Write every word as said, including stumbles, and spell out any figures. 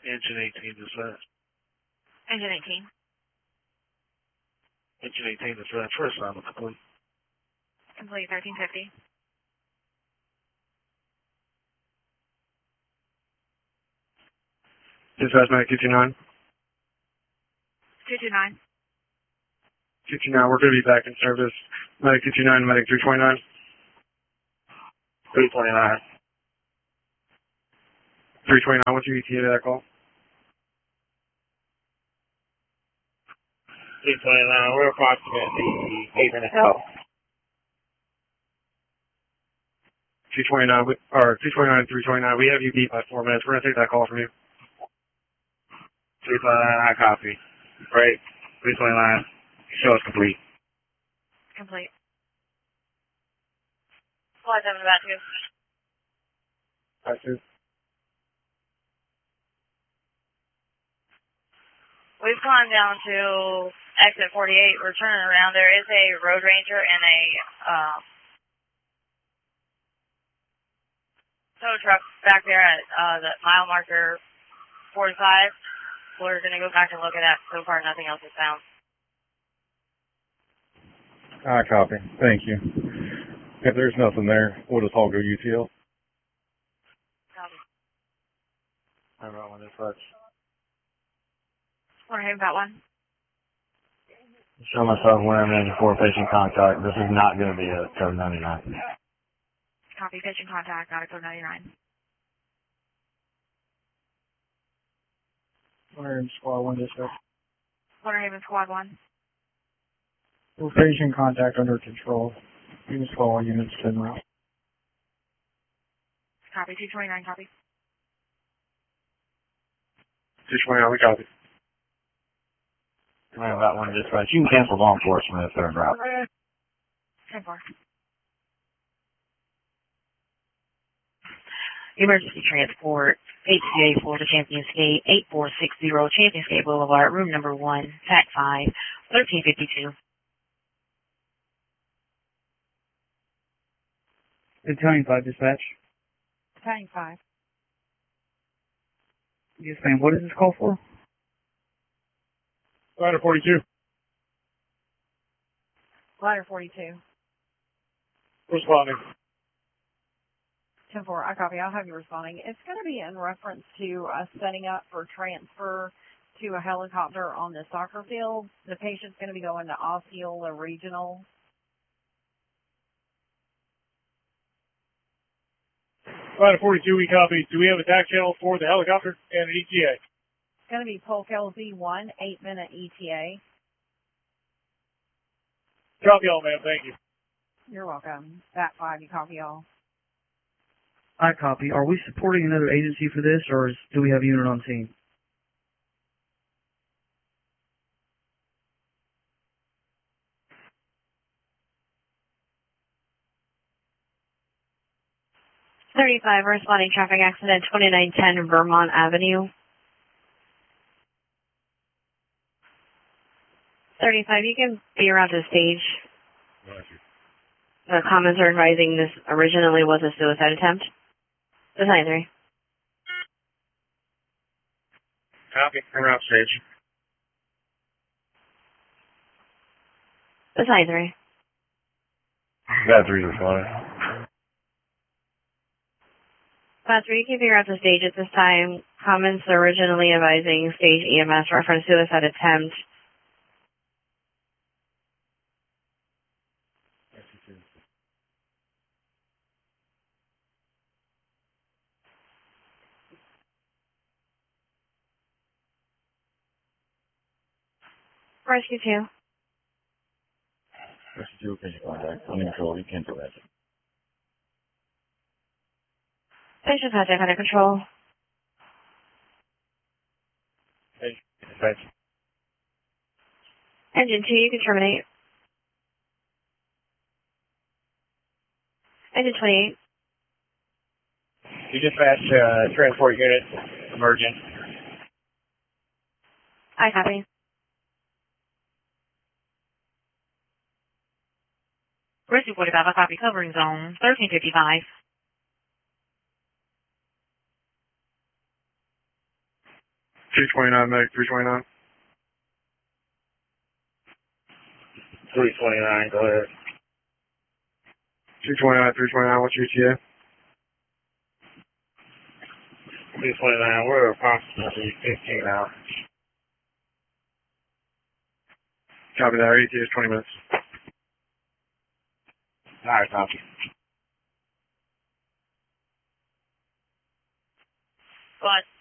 Engine eighteen dispatch. Engine eighteen. Engine eighteen dispatch. First assignment complete. Complete thirteen fifty. Dispatch Medic two two nine. two two nine. two two nine, we're going to be back in service. Medic two two nine, Medic three twenty-nine. three twenty-nine. three twenty-nine, what's your E T A to that call? three twenty-nine, we're approximately eight minutes out. two twenty-nine, we, or two twenty-nine, three twenty-nine, we have you beat by four minutes. We're going to take that call from you. three twenty-nine, I copy. Right, three twenty-nine, show is complete. Complete. Flight seven about two. Five two. We've gone down to exit forty-eight. We're turning around. There is a road ranger and a uh, tow truck back there at uh, the mile marker forty-five. We're going to go back and look at that. So far, nothing else is found. I copy. Thank you. If there's nothing there, we'll just all go U T L. Copy. I'm wrong on this much. Wondering about one. Show myself when I'm in for patient contact. This is not going to be a code ninety-nine. Copy. Patient contact. Got a code ninety-nine. Wondering squad one dispatch. Wondering squad one. We're patient contact under control. Units call all units ten route. Copy. two twenty-nine. Copy. two twenty-nine, we copy. I got one dispatch. You can cancel law enforcement if they're en route. ten four. Emergency transport, H C A Florida Champions Gate, eight four six zero Champions Gate Boulevard, room number one, T A C five, thirteen fifty-two. Battalion five dispatch. Battalion five. Yes, ma'am. What is this call for? Ladder forty-two. Ladder forty-two. Responding. ten four. I copy. I'll have you responding. It's going to be in reference to us setting up for transfer to a helicopter on the soccer field. The patient's going to be going to Osceola Regional. Ladder forty-two, we copy. Do we have a tac channel for the helicopter and an E T A? It's going to be Polk L Z one, eight minute E T A. Copy all, ma'am. Thank you. You're welcome. That five, you copy all. I copy. Are we supporting another agency for this, or is, do we have a unit on scene? thirty-five, responding traffic accident, twenty-nine ten Vermont Avenue. thirty-five, you can be around the stage. The comments are advising this originally was a suicide attempt. The ninety-three. Copy. Around stage. The ninety-three. That's three responding. Five three, you can be around the stage at this time. Comments originally advising stage E M S reference suicide attempt. Rescue two. Rescue two, patient contact. Under control. You cancel that. Patient contact under control. Hey, dispatch. Engine two, you can terminate. Engine twenty-eight. You dispatch uh, transport unit, emergent. I copy. Rescue forty-five, I copy. Covering zone, thirteen fifty-five. two twenty-nine, Medic three twenty-nine. three twenty-nine, go ahead. two twenty-nine, three twenty-nine, what's your E T A? three twenty-nine, we're approximately fifteen hours. Copy that. Our E T A is twenty minutes. Alright, copy. Go on.